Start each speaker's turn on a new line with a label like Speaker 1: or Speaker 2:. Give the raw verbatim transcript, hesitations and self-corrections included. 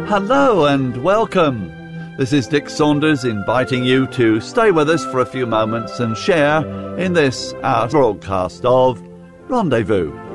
Speaker 1: Hello and welcome. This is Dick Saunders inviting you to stay with us for a few moments and share in this, our broadcast of Rendezvous.